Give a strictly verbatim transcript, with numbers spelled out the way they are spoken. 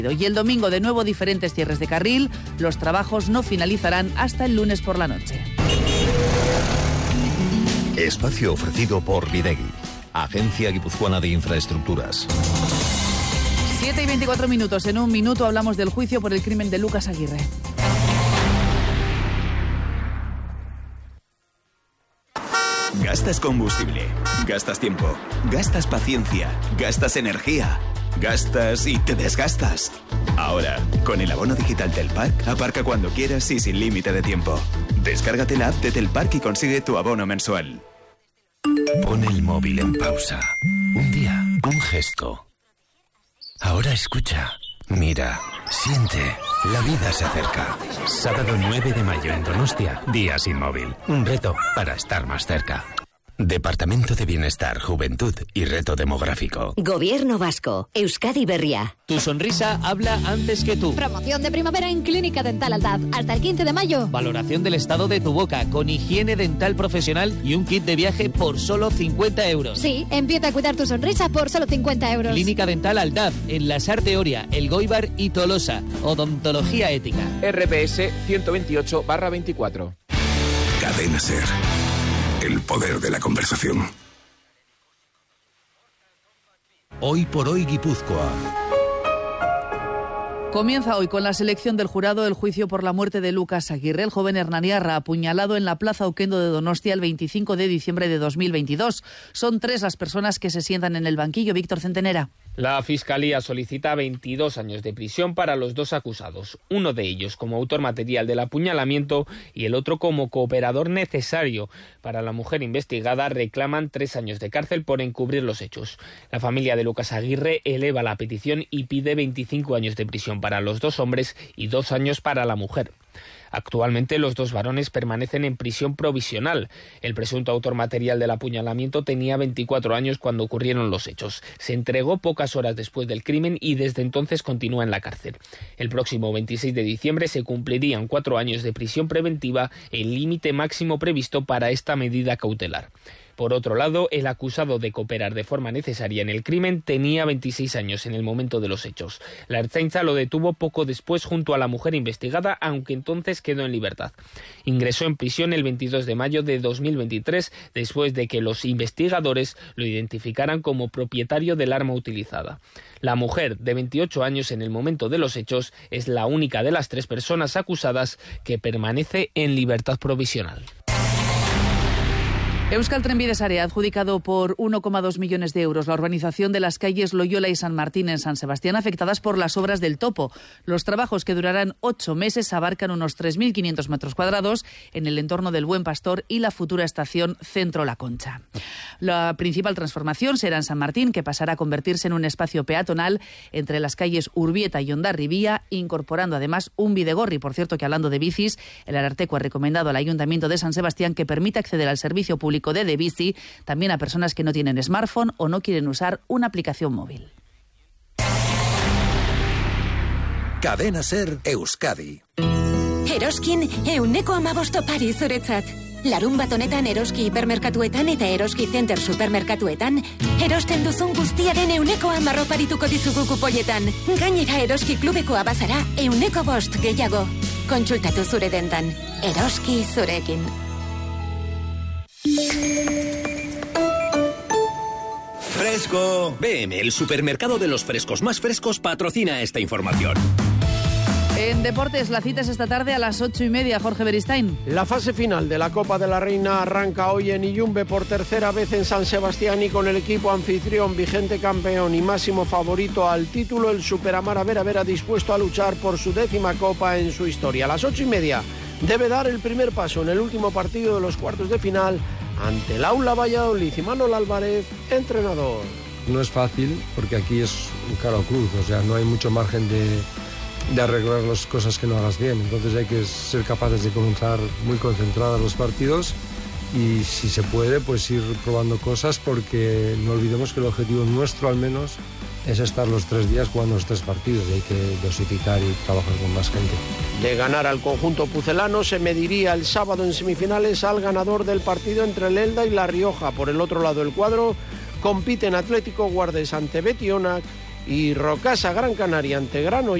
Y el domingo de nuevo diferentes cierres de carril. Los trabajos no finalizarán hasta el lunes por la noche. Espacio ofrecido por Bidegui, Agencia Guipuzcoana de Infraestructuras. siete y veinticuatro minutos. En un minuto hablamos del juicio por el crimen de Lucas Aguirre. Gastas combustible, gastas tiempo, gastas paciencia, gastas energía, gastas y te desgastas. Ahora, con el abono digital Telpark, aparca cuando quieras y sin límite de tiempo. Descárgate la app de Telpark y consigue tu abono mensual. Pon el móvil en pausa. Un día, un gesto. Ahora escucha, mira, siente. La vida se acerca. Sábado nueve de mayo en Donostia, Día Sin Móvil. Un reto para estar más cerca. Departamento de Bienestar, Juventud y Reto Demográfico. Gobierno Vasco. Euskadi Berria. Tu sonrisa habla antes que tú. Promoción de primavera en Clínica Dental Aldab. Hasta el quince de mayo. Valoración del estado de tu boca con higiene dental profesional y un kit de viaje por solo cincuenta euros. Sí, empieza a cuidar tu sonrisa por solo cincuenta euros. Clínica Dental Aldab, en La Sarte Oria, El Goibar y Tolosa. Odontología ética. R P S ciento veintiocho barra veinticuatro. Cadena Ser. El poder de la conversación. Hoy por hoy Guipúzcoa. Comienza hoy con la selección del jurado el juicio por la muerte de Lucas Aguirre, el joven hernaniarra apuñalado en la Plaza Oquendo de Donostia el veinticinco de diciembre de dos mil veintidós. Son tres las personas que se sientan en el banquillo. Víctor Centenera. La Fiscalía solicita veintidós años de prisión para los dos acusados, uno de ellos como autor material del apuñalamiento y el otro como cooperador necesario. Para la mujer investigada reclaman tres años de cárcel por encubrir los hechos. La familia de Lucas Aguirre eleva la petición y pide veinticinco años de prisión para los dos hombres y dos años para la mujer. Actualmente los dos varones permanecen en prisión provisional. El presunto autor material del apuñalamiento tenía veinticuatro años cuando ocurrieron los hechos. Se entregó pocas horas después del crimen y desde entonces continúa en la cárcel. El próximo veintiséis de diciembre se cumplirían cuatro años de prisión preventiva, el límite máximo previsto para esta medida cautelar. Por otro lado, el acusado de cooperar de forma necesaria en el crimen tenía veintiséis años en el momento de los hechos. La Ertzaintza lo detuvo poco después junto a la mujer investigada, aunque entonces quedó en libertad. Ingresó en prisión el veintidós de mayo de dos mil veintitrés, después de que los investigadores lo identificaran como propietario del arma utilizada. La mujer, de veintiocho años en el momento de los hechos, es la única de las tres personas acusadas que permanece en libertad provisional. Euskal Trenbide Sare ha adjudicado por uno coma dos millones de euros la urbanización de las calles Loyola y San Martín en San Sebastián afectadas por las obras del topo. Los trabajos, que durarán ocho meses, abarcan unos tres mil quinientos metros cuadrados en el entorno del Buen Pastor y la futura estación Centro La Concha. La principal transformación será en San Martín, que pasará a convertirse en un espacio peatonal entre las calles Urbieta y Hondarribía, incorporando además un bidegorri. Por cierto, que hablando de bicis, el Ararteko ha recomendado al Ayuntamiento de San Sebastián que permita acceder al servicio público de de bici también a personas que no tienen smartphone o no quieren usar una aplicación móvil. Cadena Ser Euskadi. Eroskin euneko hamabost opari zuretzat. Larun bat honetan Eroski hipermerkatuetan eta Eroski Center supermerkatuetan erosten duzun guztiaren euneko hamar oparituko dizugu kupoietan. Gainera Eroski klubekoa bazara euneko bost gehiago. Kontsultatu zure dendan. Eroski zurekin. ¡Fresco! B M, el supermercado de los frescos más frescos, patrocina esta información. En deportes, la cita es esta tarde a las ocho y media. Jorge Beristain. La fase final de la Copa de la Reina arranca hoy en Illumbe por tercera vez en San Sebastián y con el equipo anfitrión, vigente campeón y máximo favorito al título, el Superamara Vera Vera, dispuesto a luchar por su décima Copa en su historia. A las ocho y media debe dar el primer paso en el último partido de los cuartos de final ante el Aula Valladolid y Manuel Álvarez, entrenador. No es fácil porque aquí es un cara o cruz, o sea, no hay mucho margen de, de arreglar las cosas que no hagas bien. Entonces hay que ser capaces de comenzar muy concentrados los partidos y, si se puede, pues ir probando cosas, porque no olvidemos que el objetivo nuestro, al menos, es estar los tres días jugando los tres partidos y hay que dosificar y trabajar con más gente. De ganar al conjunto pucelano, se mediría el sábado en semifinales al ganador del partido entre el Elda y La Rioja. Por el otro lado del cuadro compiten Atlético Guardés ante Betionac y Rocasa Gran Canaria ante Granollers.